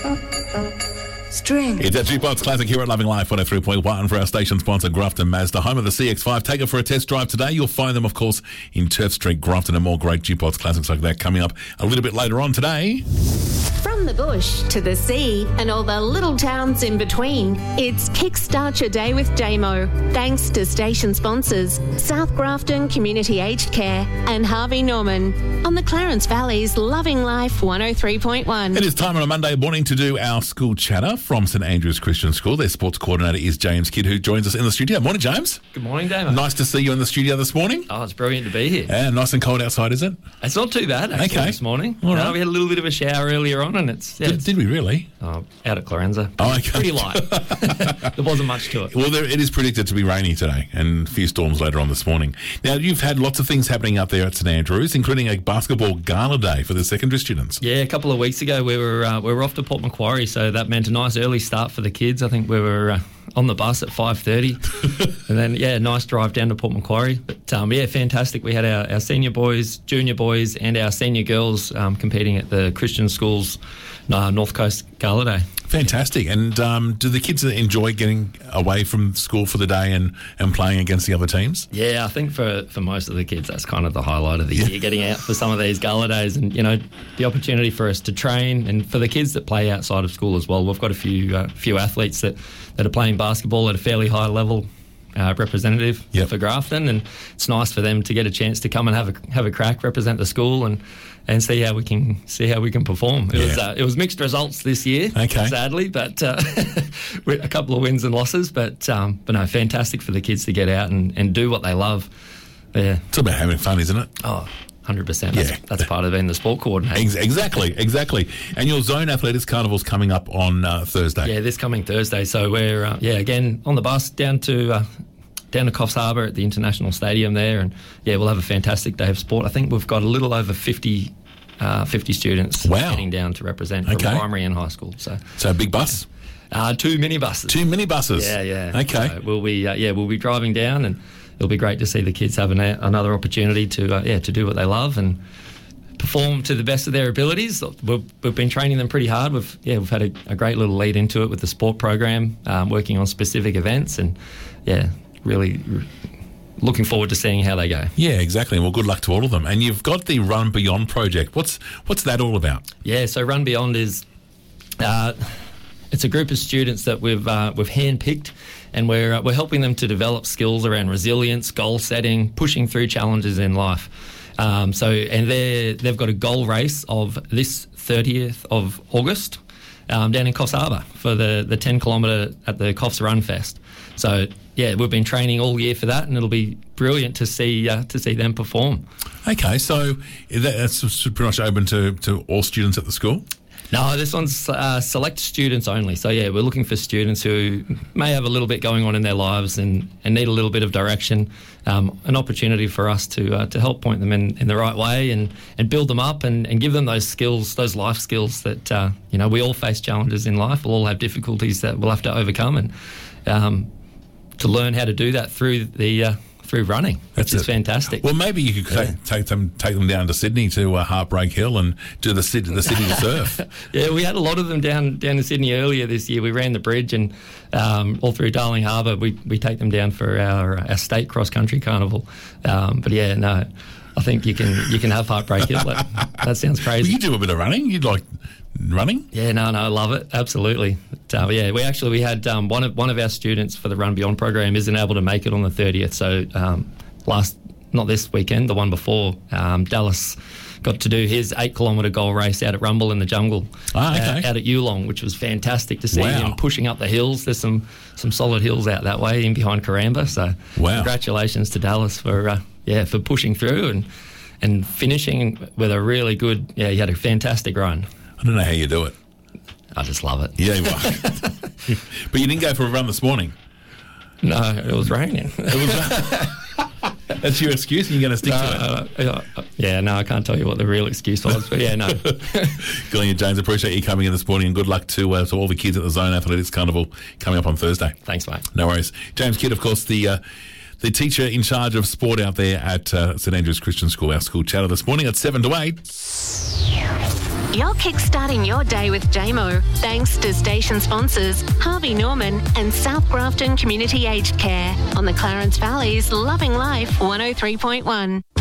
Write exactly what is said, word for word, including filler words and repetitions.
String. It's a Jukebox Classic here at Loving Life one oh three point one for our station sponsor, Grafton Mazda, home of the C X five. Take it for a test drive today. You'll find them, of course, in Turf Street, Grafton, and more great Jukebox Classics like that coming up a little bit later on today. From the bush to the sea and all the little towns in between, it's Kickstart Your Day with Damo. Thanks to station sponsors South Grafton Community Aged Care and Harvey Norman on the Clarence Valley's Loving Life one oh three point one. It is time on a Monday morning to do our school chatter from St Andrews Christian School. Their sports coordinator is James Kidd, who joins us in the studio. Morning, James. Good morning, Damo. Nice to see you in the studio this morning. Oh, it's brilliant to be here. Yeah, nice and cold outside, is it? It's not too bad, actually, Okay. this morning. All No, right. we had a little bit of a shower earlier on, and it's, yeah, Did, it's did we really? oh, out at Clarenza. Oh, okay. Pretty light. There wasn't much to it. Well, there, it is predicted to be rainy today and a few storms later on this morning. Now, you've had lots of things happening out there at St Andrews, including a basketball gala day for the secondary students. Yeah, a couple of weeks ago we were uh, we were off to Port Macquarie, so that meant a nice early start for the kids. I think we were uh, on the bus at five thirty, and then yeah, nice drive down to Port Macquarie. But um, yeah, fantastic. We had our, our senior boys, junior boys, and our senior girls um, competing at the Christian Schools uh, North Coast Gala Day. Fantastic. And um, do the kids enjoy getting away from school for the day and, and playing against the other teams? Yeah, I think for, for most of the kids, that's kind of the highlight of the year, getting out for some of these gala days and, you know, the opportunity for us to train. And for the kids that play outside of school as well, we've got a few uh, few athletes that, that are playing basketball at a fairly high level. Uh, representative Yep. for Grafton, and it's nice for them to get a chance to come and have a have a crack, represent the school, and, and see how we can see how we can perform. It Yeah. was uh, it was mixed results this year, Okay. sadly, but uh, with a couple of wins and losses. But um, but no, fantastic for the kids to get out and, and do what they love. Yeah, It's about having fun, isn't it? oh, one hundred percent. Yeah. That's, that's part of being the sport coordinator. Ex- exactly, exactly. And your Zone Athletics Carnival's coming up on uh, Thursday. Yeah, this coming Thursday. So we're uh, yeah again on the bus down to. Uh, down to Coffs Harbour at the International Stadium there, and yeah, we'll have a fantastic day of sport. I think we've got a little over fifty, uh, fifty students Wow. heading down to represent from Okay. primary and high school. So So a big bus? uh, two minibuses. Two minibuses? Yeah, yeah. Okay. So we'll be uh, yeah we'll be driving down, and it'll be great to see the kids having a, another opportunity to uh, yeah to do what they love and perform to the best of their abilities. We've, we've been training them pretty hard. We've yeah we've had a, a great little lead into it with the sport program, um, working on specific events, and yeah really r- looking forward to seeing how they go. Yeah, exactly. Well, good luck to all of them. And you've got the Run Beyond project. What's what's that all about? Yeah, so Run Beyond is uh, it's a group of students that we've uh, we've handpicked, and we're uh, we're helping them to develop skills around resilience, goal setting, pushing through challenges in life. Um, so, and they they've got a goal race of this thirtieth of August um, down in Coffs Harbour for the the ten kilometre at the Coffs Run Fest. So, yeah, we've been training all year for that, and it'll be brilliant to see uh, to see them perform. Okay, so that's pretty much open to, to all students at the school? No, this one's uh, select students only. So, yeah, we're looking for students who may have a little bit going on in their lives and, and need a little bit of direction, um, an opportunity for us to uh, to help point them in, in the right way and, and build them up and, and give them those skills, those life skills that, uh, you know, we all face challenges in life. We'll all have difficulties that we'll have to overcome, and um, to learn how to do that through the uh, through running, That's which is it. fantastic. Well, maybe you could Yeah. take, take them take them down to Sydney to uh, Heartbreak Hill and do the city the city surf. Yeah, we had a lot of them down down in Sydney earlier this year. We ran the bridge and um, all through Darling Harbour. We we take them down for our our state cross country carnival. Um, but yeah, no, I think you can you can have Heartbreak Hill. That, that sounds Well, crazy. you do a bit of running. You'd like running? Yeah, no, no, I love it absolutely. But, uh, yeah, we actually we had um, one of one of our students for the Run Beyond program isn't able to make it on the thirtieth. So um, last not this weekend, the one before, um, Dallas got to do his eight kilometre goal race out at Rumble in the Jungle, Ah, okay. uh, out at Yulong, which was fantastic to see Wow. him pushing up the hills. There's some some solid hills out that way in behind Karamba. So Wow. congratulations to Dallas for uh, yeah for pushing through and and finishing with a really good. Yeah, he had a fantastic run. I don't know how you do it. I just love it. Yeah, well. But you didn't go for a run this morning. No, it was raining. It was, that's your excuse, and you're going to stick to it. Uh, uh, yeah, no, I can't tell you what the real excuse was, but yeah, no. Good on you, James. Appreciate you coming in this morning, and good luck to uh, to all the kids at the Zone Athletics Carnival coming up on Thursday. Thanks, mate. No worries. James Kidd, of course, the uh, the teacher in charge of sport out there at uh, St Andrews Christian School, our school chatter this morning at seven to eight. You're kickstarting your day with Damo, thanks to station sponsors Harvey Norman and South Grafton Community Aged Care on the Clarence Valley's Loving Life one oh three point one.